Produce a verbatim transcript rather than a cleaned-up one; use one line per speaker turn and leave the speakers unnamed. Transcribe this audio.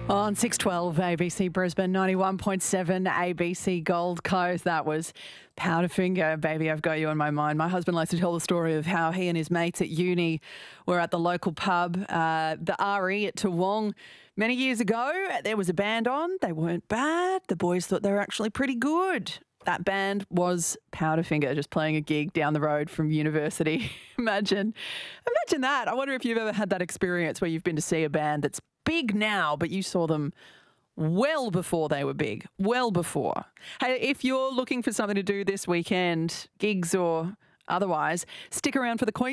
On six twelve A B C Brisbane, ninety-one point seven A B C Gold Coast. That was Powderfinger. Baby, I've got you on my mind. My husband likes to tell the story of how he and his mates at uni were at the local pub, uh, the R E at Toowong. Many years ago, there was a band on. They weren't bad. The boys thought they were actually pretty good. That band was Powderfinger, just playing a gig down the road from university. Imagine, imagine that. I wonder if you've ever had that experience where you've been to see a band that's big now, but you saw them well before they were big, well before. Hey, if you're looking for something to do this weekend, gigs or otherwise, stick around for the Queen.